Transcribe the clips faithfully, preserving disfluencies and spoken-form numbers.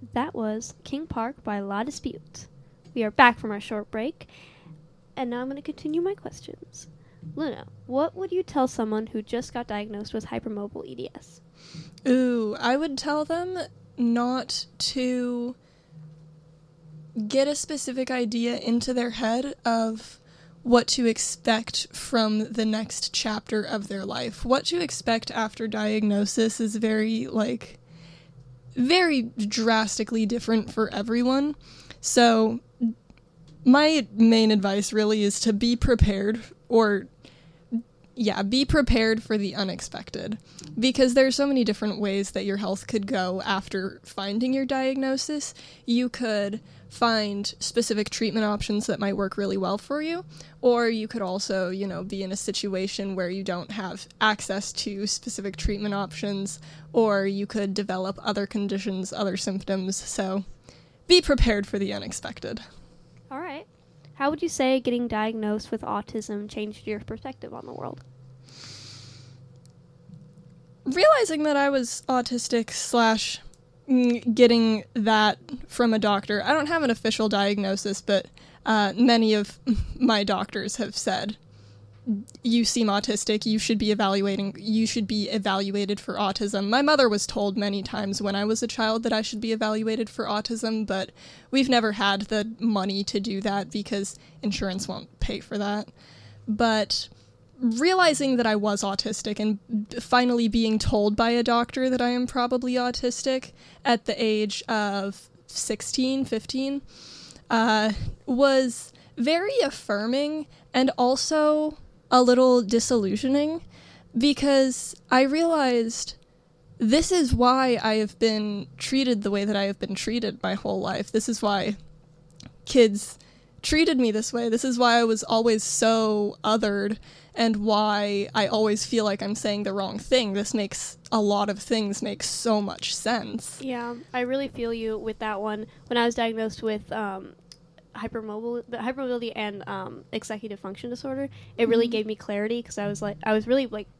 That was King Park by La Dispute. We are back from our short break, and now I'm going to continue my questions. Luna, what would you tell someone who just got diagnosed with hypermobile E D S? Ooh, I would tell them not to get a specific idea into their head of what to expect from the next chapter of their life. What to expect after diagnosis is very, like, very drastically different for everyone. So my main advice really is to be prepared, or yeah, be prepared for the unexpected, because there's so many different ways that your health could go after finding your diagnosis. You could find specific treatment options that might work really well for you, or you could also, you know, be in a situation where you don't have access to specific treatment options, or you could develop other conditions, other symptoms. So be prepared for the unexpected. All right. How would you say getting diagnosed with autism changed your perspective on the world? Realizing that I was autistic slash getting that from a doctor. I don't have an official diagnosis, but uh, many of my doctors have said, you seem autistic, you should be evaluating, you should be evaluated for autism. My mother was told many times when I was a child that I should be evaluated for autism, but we've never had the money to do that because insurance won't pay for that. But realizing that I was autistic and finally being told by a doctor that I am probably autistic at the age of sixteen, fifteen, uh, was very affirming and also a little disillusioning, because I realized this is why I have been treated the way that I have been treated my whole life. This is why kids treated me this way. This is why I was always so othered, and why I always feel like I'm saying the wrong thing. This makes a lot of things make so much sense. Yeah, I really feel you with that one. When I was diagnosed with um, hypermobile, hypermobility and um, executive function disorder, it really mm-hmm. gave me clarity, because I was like, I was really like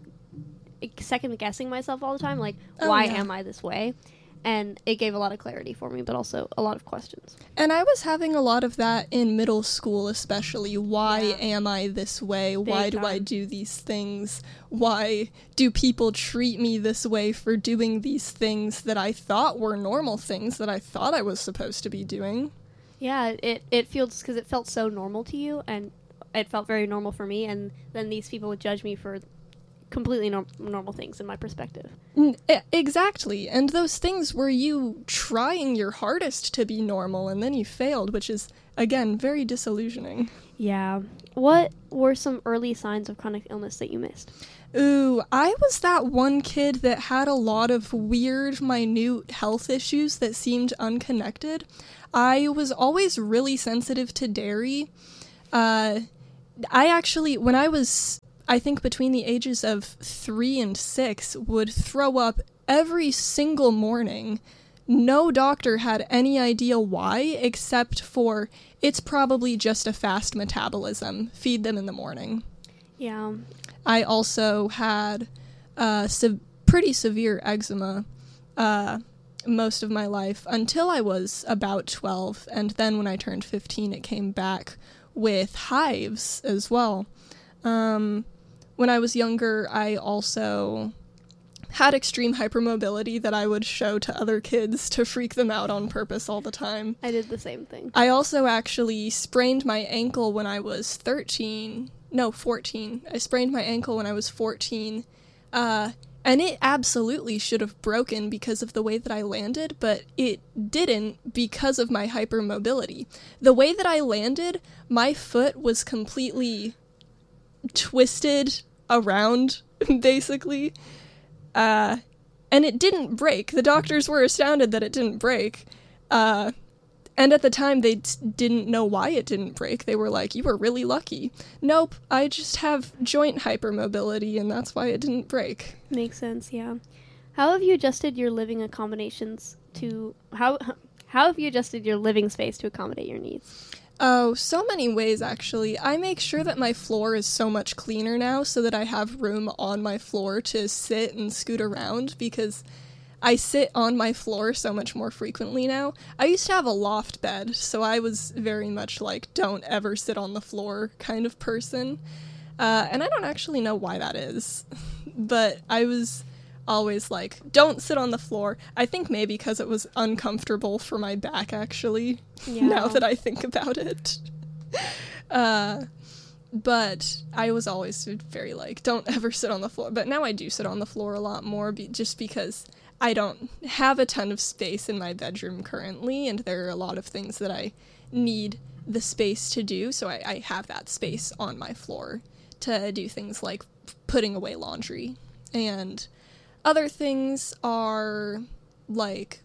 second guessing myself all the time, like, oh, why yeah. am I this way? And it gave a lot of clarity for me, but also a lot of questions. And I was having a lot of that in middle school, especially. Why yeah. am I this way? Big Why do time. I do these things? Why do people treat me this way for doing these things that I thought were normal things that I thought I was supposed to be doing? Yeah, it, it feels, because it felt so normal to you, and it felt very normal for me, and then these people would judge me for completely norm- normal things in my perspective. Exactly. And those things were you trying your hardest to be normal, and then you failed, which is, again, very disillusioning. Yeah. What were some early signs of chronic illness that you missed? Ooh, I was that one kid that had a lot of weird, minute health issues that seemed unconnected. I was always really sensitive to dairy. Uh, I actually, when I was I think between the ages of three and six, would throw up every single morning. No doctor had any idea why, except for it's probably just a fast metabolism. Feed them in the morning. Yeah. I also had uh, se- pretty severe eczema uh, most of my life until I was about twelve, and then when I turned fifteen, it came back with hives as well. Um... When I was younger, I also had extreme hypermobility that I would show to other kids to freak them out on purpose all the time. I did the same thing. I also actually sprained my ankle when I was thirteen. No, fourteen. I sprained my ankle when I was fourteen. Uh, and it absolutely should have broken because of the way that I landed, but it didn't because of my hypermobility. The way that I landed, my foot was completely twisted around, basically, uh, and it didn't break. The doctors were astounded that it didn't break, uh, and at the time they t- didn't know why it didn't break. They were like, you were really lucky. Nope, I just have joint hypermobility, and that's why it didn't break. Makes sense, yeah. How have you adjusted your living accommodations to, how, how have you adjusted your living space to accommodate your needs? Oh, so many ways, actually. I make sure that my floor is so much cleaner now so that I have room on my floor to sit and scoot around, because I sit on my floor so much more frequently now. I used to have a loft bed, so I was very much like, don't ever sit on the floor kind of person. Uh, and I don't actually know why that is, but I was always like, don't sit on the floor. I think maybe because it was uncomfortable for my back, actually, yeah. Now that I think about it. uh, but I was always very like, don't ever sit on the floor. But now I do sit on the floor a lot more, be- just because I don't have a ton of space in my bedroom currently, and there are a lot of things that I need the space to do, so I, I have that space on my floor to do things like putting away laundry. And other things are like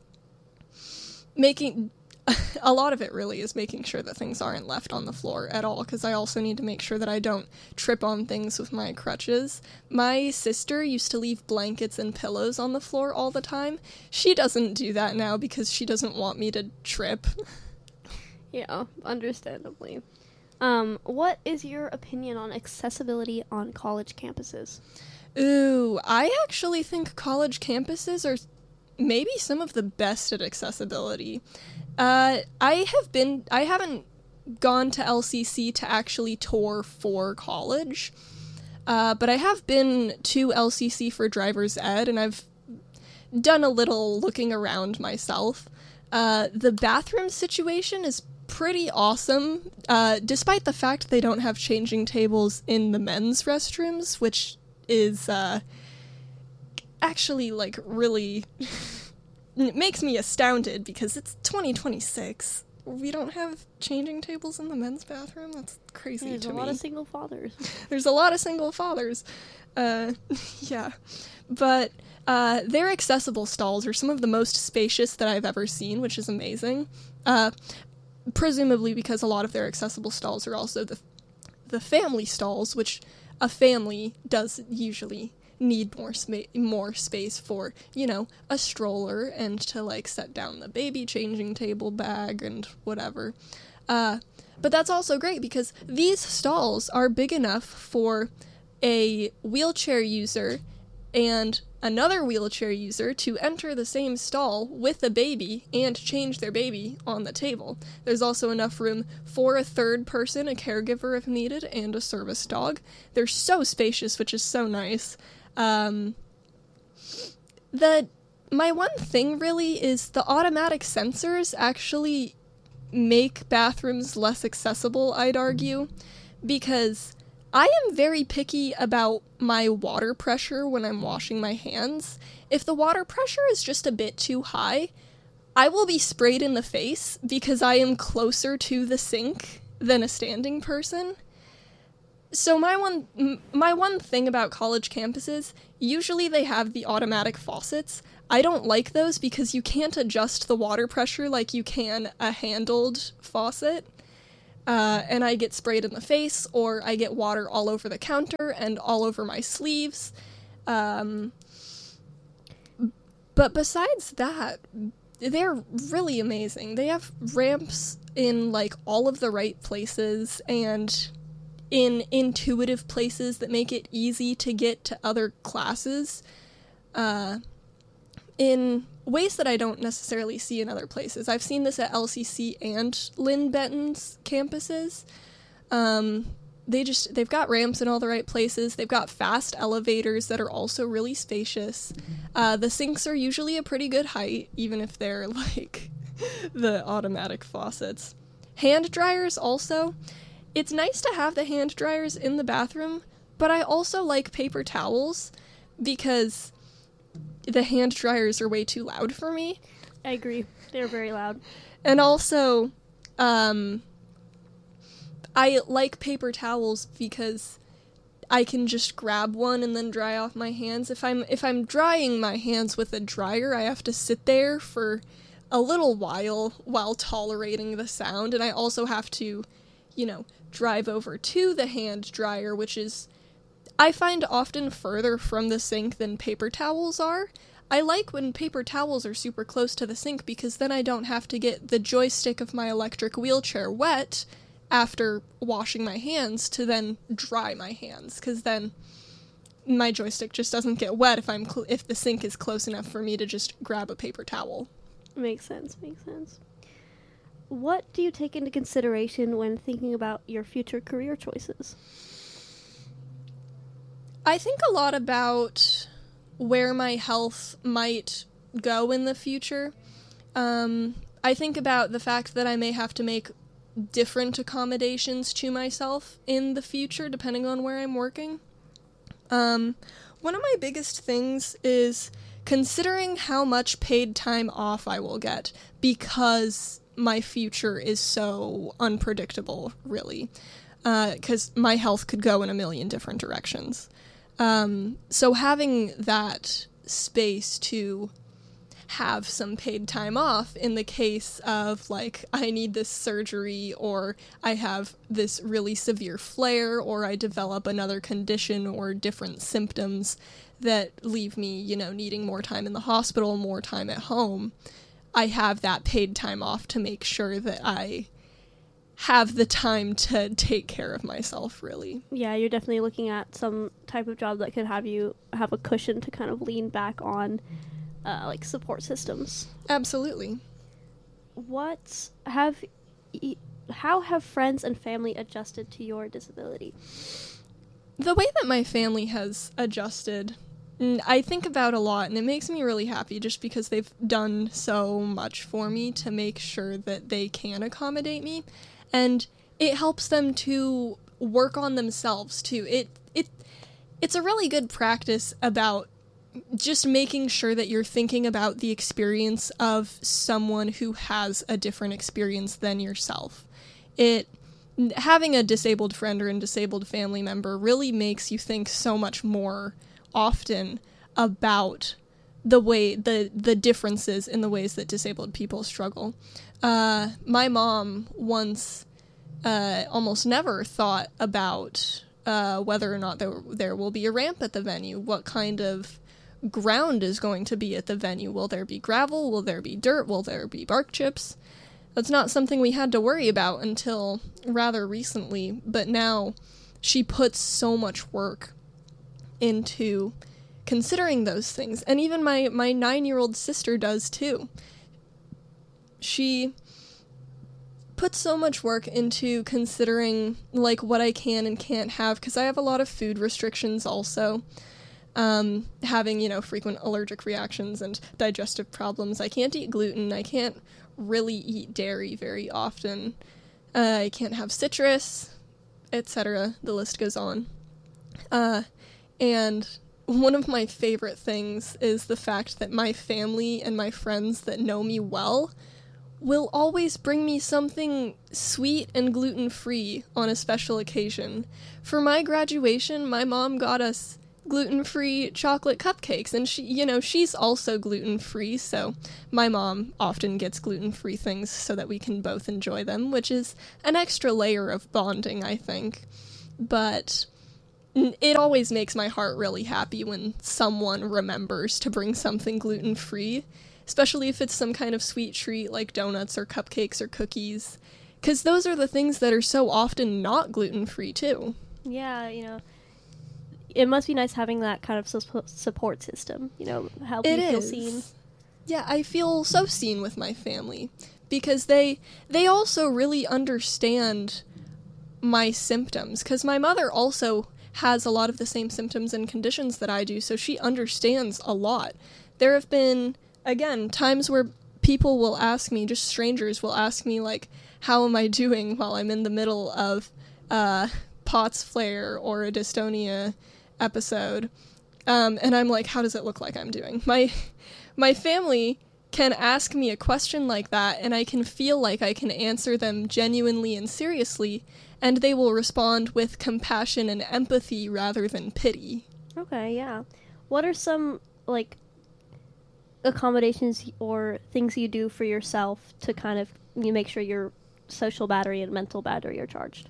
making a lot of it really is making sure that things aren't left on the floor at all, because I also need to make sure that I don't trip on things with my crutches. My sister used to leave blankets and pillows on the floor all the time. She doesn't do that now because she doesn't want me to trip. Yeah, understandably. Um, what is your opinion on accessibility on college campuses? Ooh, I actually think college campuses are maybe some of the best at accessibility. Uh, I have been, I haven't gone to L C C to actually tour for college, uh, but I have been to L C C for driver's ed, and I've done a little looking around myself. Uh, the bathroom situation is pretty awesome, uh, despite the fact they don't have changing tables in the men's restrooms, which is, uh, actually, like, really... it makes me astounded, because it's twenty twenty-six. We don't have changing tables in the men's bathroom? That's crazy There's to me. There's a lot of single fathers. There's a lot of single fathers. Uh, yeah. But, uh, their accessible stalls are some of the most spacious that I've ever seen, which is amazing. Uh, presumably because a lot of their accessible stalls are also the the family stalls, which a family does usually need more sma- more space for, you know, a stroller and to, like, set down the baby changing table bag and whatever. Uh, but that's also great because these stalls are big enough for a wheelchair user and another wheelchair user to enter the same stall with a baby and change their baby on the table. There's also enough room for a third person, a caregiver if needed, and a service dog. They're so spacious, which is so nice. Um, the my one thing really is the automatic sensors actually make bathrooms less accessible, I'd argue, because I am very picky about my water pressure when I'm washing my hands. If the water pressure is just a bit too high, I will be sprayed in the face because I am closer to the sink than a standing person. So my one m- my one thing about college campuses, usually they have the automatic faucets. I don't like those because you can't adjust the water pressure like you can a handled faucet. Uh, and I get sprayed in the face, or I get water all over the counter and all over my sleeves. Um, but besides that, they're really amazing. They have ramps in, like, all of the right places and in intuitive places that make it easy to get to other classes. Uh, in ways that I don't necessarily see in other places. I've seen this at L C C and Lynn Benton's campuses. Um, they just, they've got ramps in all the right places. They've got fast elevators that are also really spacious. Uh, the sinks are usually a pretty good height, even if they're, like, the automatic faucets. Hand dryers also. It's nice to have the hand dryers in the bathroom, but I also like paper towels because the hand dryers are way too loud for me. I agree. They're very loud. And also, um, I like paper towels because I can just grab one and then dry off my hands. If I'm if I'm drying my hands with a dryer, I have to sit there for a little while while tolerating the sound, and I also have to, you know, drive over to the hand dryer, which is, I find, often further from the sink than paper towels are. I like when paper towels are super close to the sink because then I don't have to get the joystick of my electric wheelchair wet after washing my hands to then dry my hands, because then my joystick just doesn't get wet if I'm cl- if the sink is close enough for me to just grab a paper towel. Makes sense, makes sense. What do you take into consideration when thinking about your future career choices? I think a lot about where my health might go in the future. Um, I think about the fact that I may have to make different accommodations to myself in the future, depending on where I'm working. Um, one of my biggest things is considering how much paid time off I will get, because my future is so unpredictable, really, because uh, my health could go in a million different directions. Um, so having that space to have some paid time off in the case of, like, I need this surgery, or I have this really severe flare, or I develop another condition or different symptoms that leave me, you know, needing more time in the hospital, more time at home, I have that paid time off to make sure that I have the time to take care of myself, really. Yeah, you're definitely looking at some type of job that could have you have a cushion to kind of lean back on, uh, like support systems. Absolutely. What have, y- how have friends and family adjusted to your disability? The way that my family has adjusted, I think about a lot, and it makes me really happy just because they've done so much for me to make sure that they can accommodate me. And it helps them to work on themselves, too. It it it's a really good practice about just making sure that you're thinking about the experience of someone who has a different experience than yourself. It having a disabled friend or a disabled family member really makes you think so much more often about the way the the differences in the ways that disabled people struggle. Uh, my mom once uh, almost never thought about uh, whether or not there there will be a ramp at the venue. What kind of ground is going to be at the venue? Will there be gravel? Will there be dirt? Will there be bark chips? That's not something we had to worry about until rather recently, but now she puts so much work into considering those things. And even my, my nine-year-old sister does too. She puts so much work into considering, like, what I can and can't have, because I have a lot of food restrictions also. Um, having, you know, frequent allergic reactions and digestive problems. I can't eat gluten. I can't really eat dairy very often. Uh, I can't have citrus, et cetera. The list goes on. Uh, and one of my favorite things is the fact that my family and my friends that know me well will always bring me something sweet and gluten-free on a special occasion. For my graduation, my mom got us gluten-free chocolate cupcakes, and she, you know, she's also gluten-free, so my mom often gets gluten-free things so that we can both enjoy them, which is an extra layer of bonding, I think. But it always makes my heart really happy when someone remembers to bring something gluten-free, especially if it's some kind of sweet treat like donuts or cupcakes or cookies, because those are the things that are so often not gluten-free, too. Yeah, you know, it must be nice having that kind of su- support system, you know, help It you feel is. seen. Yeah, I feel so seen with my family, because they they also really understand my symptoms, because my mother also has a lot of the same symptoms and conditions that I do, so she understands a lot. There have been, again, times where people will ask me, just strangers will ask me, like, how am I doing while I'm in the middle of uh, POTS flare or a dystonia episode, um, and I'm like, how does it look like I'm doing? My my family can ask me a question like that, and I can feel like I can answer them genuinely and seriously, and they will respond with compassion and empathy rather than pity. Okay, yeah. What are some, like, accommodations or things you do for yourself to kind of you make sure your social battery and mental battery are charged?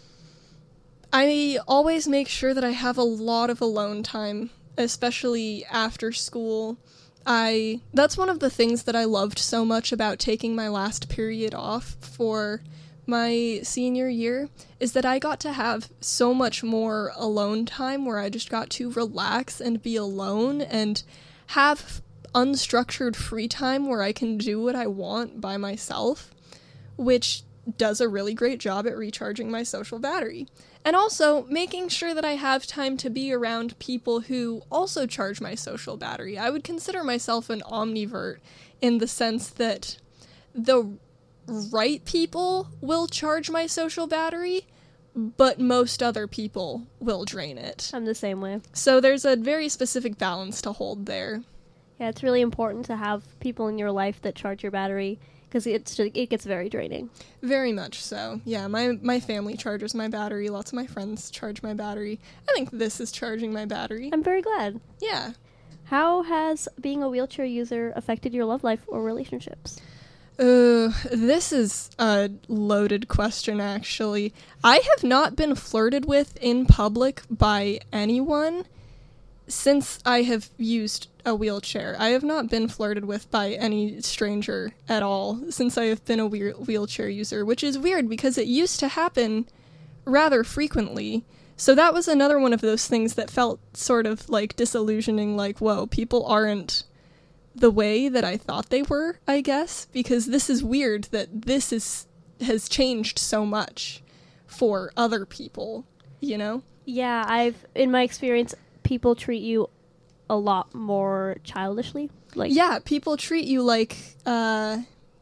I always make sure that I have a lot of alone time, especially after school. I that's one of the things that I loved so much about taking my last period off for my senior year is that I got to have so much more alone time where I just got to relax and be alone and have unstructured free time where I can do what I want by myself, which does a really great job at recharging my social battery. And also making sure that I have time to be around people who also charge my social battery. I would consider myself an omnivert in the sense that the right people will charge my social battery, but most other people will drain it. I'm the same way. So there's a very specific balance to hold there. Yeah, it's really important to have people in your life that charge your battery, because it's it gets very draining. Very much so. Yeah, my my family charges my battery. Lots of my friends charge my battery. I think this is charging my battery. I'm very glad. Yeah. How has being a wheelchair user affected your love life or relationships? Uh, this is a loaded question, actually. I have not been flirted with in public by anyone since I have used a wheelchair. I have not been flirted with by any stranger at all since I have been a wheel- wheelchair user, which is weird because it used to happen rather frequently. So that was another one of those things that felt sort of like disillusioning, like, whoa, people aren't the way that I thought they were, I guess, because this is weird that this is has changed so much for other people, you know? Yeah, I've in my experience, people treat you a lot more childishly. Like yeah, people treat you like uh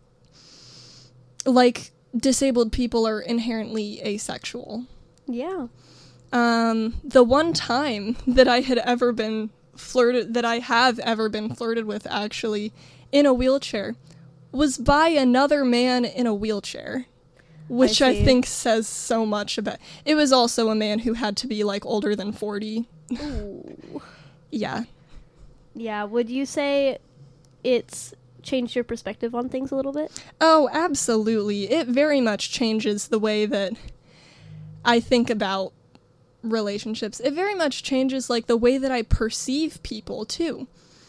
like disabled people are inherently asexual. Yeah. Um the one time that I had ever been flirted that I have ever been flirted with actually in a wheelchair was by another man in a wheelchair, which I, I think says so much about. It was also a man who had to be like older than forty. Ooh. Yeah. Yeah, would you say it's changed your perspective on things a little bit? Oh, absolutely. It very much changes the way that I think about relationships. It very much changes like the way that I perceive people too,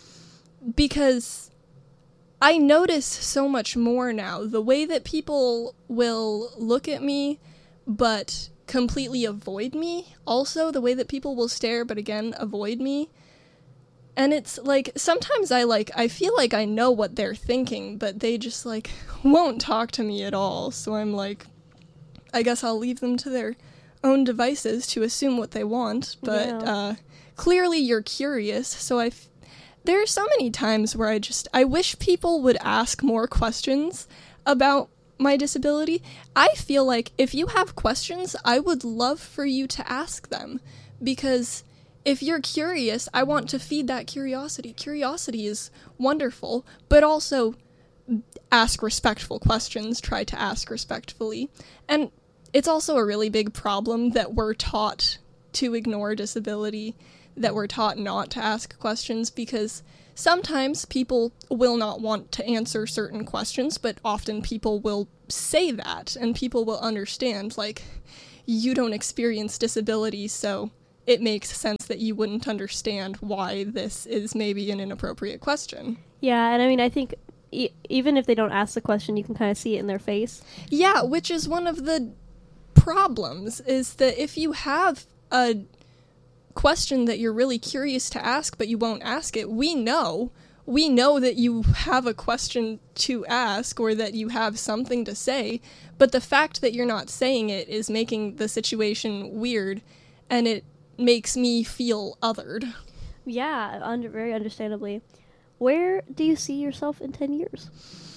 because I notice so much more now the way that people will look at me but completely avoid me, also the way that people will stare but again avoid me. And it's like sometimes I like I feel like I know what they're thinking, but they just like won't talk to me at all. So I'm like, I guess I'll leave them to their own devices to assume what they want, but yeah. uh, clearly you're curious, so I f- there are so many times where I just, I wish people would ask more questions about my disability. I feel like if you have questions, I would love for you to ask them, because if you're curious, I want to feed that curiosity. Curiosity is wonderful, but also ask respectful questions, try to ask respectfully, and it's also a really big problem that we're taught to ignore disability, that we're taught not to ask questions, because sometimes people will not want to answer certain questions, but often people will say that, and people will understand, like, you don't experience disability, so it makes sense that you wouldn't understand why this is maybe an inappropriate question. Yeah, and I mean, I think e- even if they don't ask the question, you can kind of see it in their face. Yeah, which is one of the problems, is that if you have a question that you're really curious to ask but you won't ask it, we know we know that you have a question to ask or that you have something to say, but the fact that you're not saying it is making the situation weird, and it makes me feel othered. Yeah, under, very understandably. Where do you see yourself in ten years?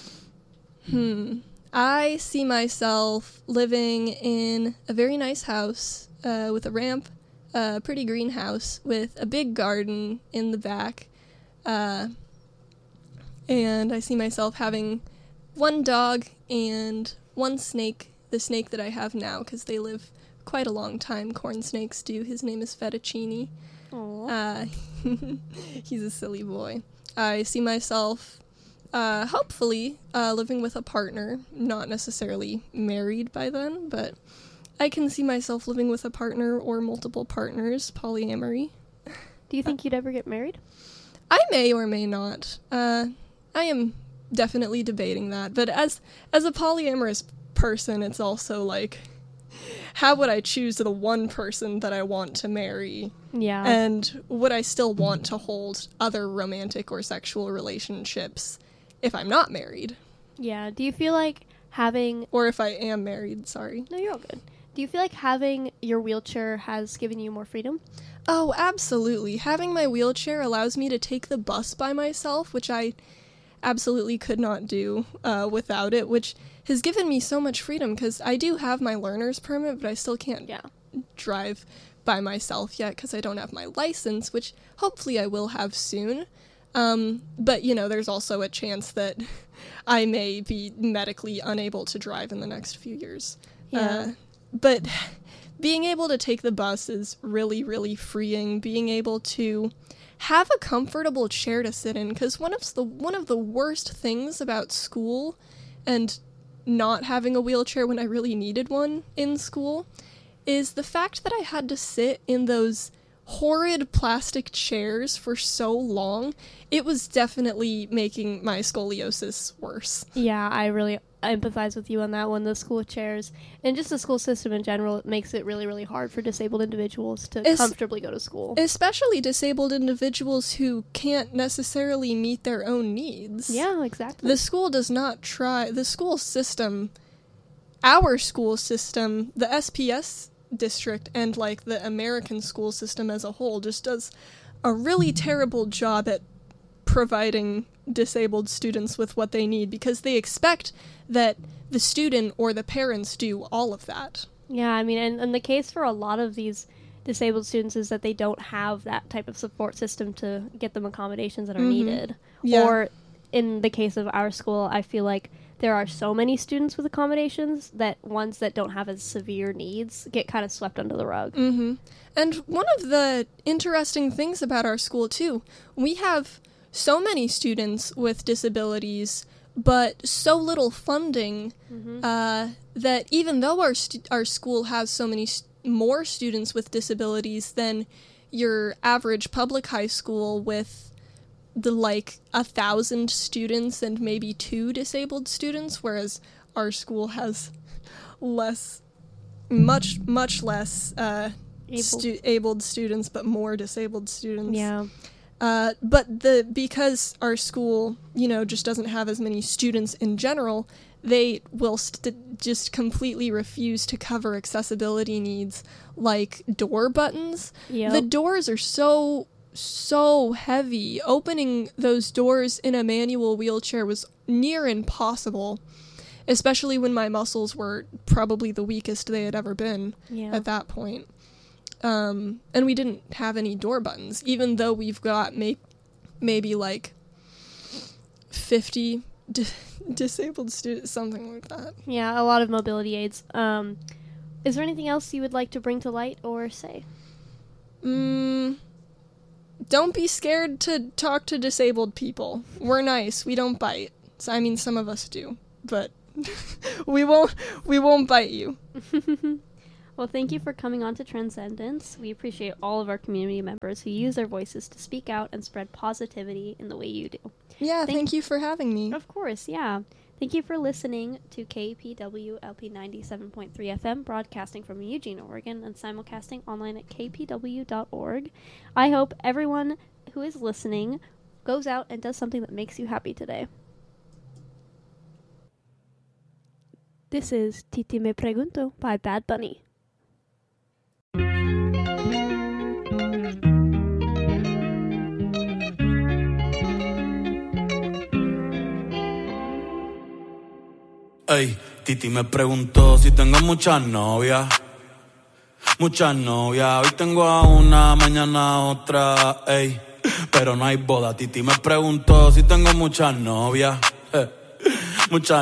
Hmm I see myself living in a very nice house uh, with a ramp, a pretty greenhouse with a big garden in the back, uh, and I see myself having one dog and one snake, the snake that I have now, because they live quite a long time. Corn snakes do. His name is Fettuccine. Uh, he's a silly boy. I see myself Uh, hopefully, uh, living with a partner, not necessarily married by then, but I can see myself living with a partner or multiple partners, polyamory. Do you think uh, you'd ever get married? I may or may not. Uh, I am definitely debating that, but as as a polyamorous person, it's also like, how would I choose the one person that I want to marry? Yeah. And would I still want to hold other romantic or sexual relationships if I'm not married? Yeah. Do you feel like having... Or if I am married, sorry. No, you're all good. Do you feel like having your wheelchair has given you more freedom? Oh, absolutely. Having my wheelchair allows me to take the bus by myself, which I absolutely could not do uh, without it, which has given me so much freedom because I do have my learner's permit, but I still can't yeah. drive by myself yet because I don't have my license, which hopefully I will have soon. Um, but, you know, there's also a chance that I may be medically unable to drive in the next few years. Yeah. Uh, but being able to take the bus is really, really freeing. Being able to have a comfortable chair to sit in, because one of the one of the worst things about school and not having a wheelchair when I really needed one in school is the fact that I had to sit in those horrid plastic chairs for so long. It was definitely making my scoliosis worse. Yeah, I really empathize with you on that one. The school chairs and just the school system in general, it makes it really, really hard for disabled individuals to es- comfortably go to school. Especially disabled individuals who can't necessarily meet their own needs. Yeah, exactly. The school does not try, the school system, our school system, the S P S district and like the American school system as a whole just does a really terrible job at providing disabled students with what they need because they expect that the student or the parents do all of that. Yeah, I mean, and, and the case for a lot of these disabled students is that they don't have that type of support system to get them accommodations that are mm-hmm. needed. Yeah. Or in the case of our school, I feel like there are so many students with accommodations that ones that don't have as severe needs get kind of swept under the rug. Mm-hmm. And one of the interesting things about our school, too, we have so many students with disabilities, but so little funding mm-hmm. uh, that even though our stu- our school has so many st- more students with disabilities than your average public high school with the like a thousand students and maybe two disabled students, whereas our school has less, much, much less uh, Able. stu- abled students, but more disabled students. Yeah. Uh, but the because our school, you know, just doesn't have as many students in general, they will st- just completely refuse to cover accessibility needs like door buttons. Yep. The doors are so... so heavy. Opening those doors in a manual wheelchair was near impossible, especially when my muscles were probably the weakest they had ever been yeah. at that point. Um, and we didn't have any door buttons, even though we've got may- maybe like fifty di- disabled students, something like that. Yeah, a lot of mobility aids. Um, is there anything else you would like to bring to light or say? Mm... Don't be scared to talk to disabled people. We're nice. We don't bite. So, I mean, some of us do, but we won't. We won't bite you. Well, thank you for coming on to Transcendence. We appreciate all of our community members who use their voices to speak out and spread positivity in the way you do. Yeah, thank, thank you for having me. Of course, yeah. Thank you for listening to K P W L P ninety-seven point three F M, broadcasting from Eugene, Oregon, and simulcasting online at k p w dot org. I hope everyone who is listening goes out and does something that makes you happy today. This is Titi Me Pregunto by Bad Bunny. Ey, Titi me preguntó si tengo muchas novias. Muchas novias. Hoy tengo a una, mañana a otra. Ey, pero no hay boda. Titi me preguntó si tengo muchas novias. Eh, muchas